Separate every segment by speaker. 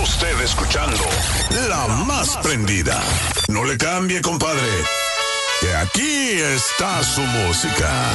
Speaker 1: usted escuchando la más prendida. No le cambie, compadre, que aquí está su música.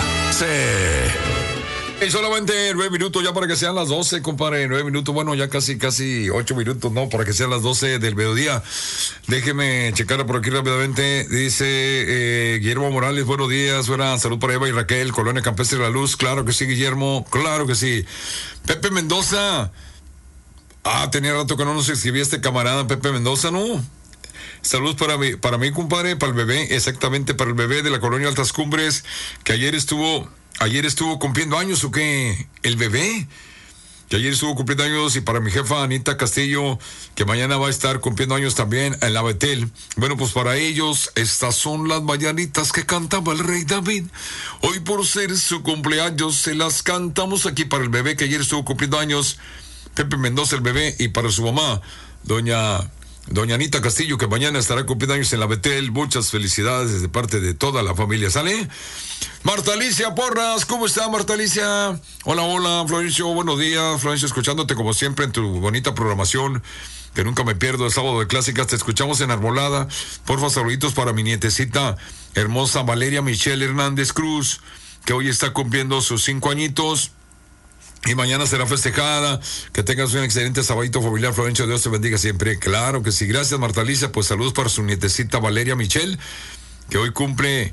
Speaker 2: Y solamente 9 minutos ya para que sean las 12, compadre. 9 minutos, bueno, ya casi 8 minutos, no, para que sean las 12 del mediodía. Déjeme checar por aquí rápidamente. Dice Guillermo Morales, buenos días, buena salud para Eva y Raquel, Colonia Campestre de la Luz. Claro que sí, Guillermo, claro que sí. Pepe Mendoza. Tenía rato que no nos escribía este camarada Pepe Mendoza, ¿no? Saludos para mí, compadre, para el bebé, exactamente para el bebé de la Colonia Altas Cumbres, que ayer estuvo cumpliendo años, ¿o qué? El bebé, que ayer estuvo cumpliendo años, y para mi jefa Anita Castillo, que mañana va a estar cumpliendo años también en la Betel. Bueno, pues para ellos, estas son las mañanitas que cantaba el rey David. Hoy, por ser su cumpleaños, se las cantamos aquí para el bebé que ayer estuvo cumpliendo años, Pepe Mendoza, el bebé, y para su mamá, Doña Anita Castillo, que mañana estará cumpliendo años en la Betel. Muchas felicidades de parte de toda la familia, ¿sale? Marta Alicia Porras, ¿cómo está, Marta Alicia? Hola, Florencio, buenos días, Florencio, escuchándote como siempre en tu bonita programación, que nunca me pierdo, el sábado de clásicas, te escuchamos en Arbolada. Porfa, saluditos para mi nietecita hermosa Valeria Michelle Hernández Cruz, que hoy está cumpliendo sus 5 añitos. Y mañana será festejada. Que tengas un excelente sabadito familiar, Florencio. Dios te bendiga siempre. Claro que sí. Gracias, Marta Alicia. Pues saludos para su nietecita Valeria Michelle, que hoy cumple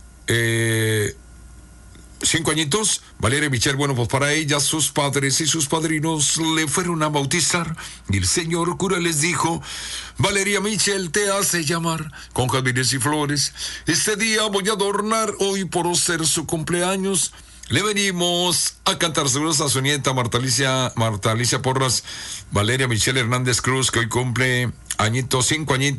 Speaker 2: 5 añitos. Valeria Michelle, bueno, pues para ella, sus padres y sus padrinos le fueron a bautizar. Y el señor cura les dijo: Valeria Michelle te hace llamar con jazmines y flores. Este día voy a adornar, hoy por ser su cumpleaños. Le venimos a cantar seguros a su nieta Marta Alicia Porras, Valeria Michelle Hernández Cruz, que hoy cumple 5 añitos.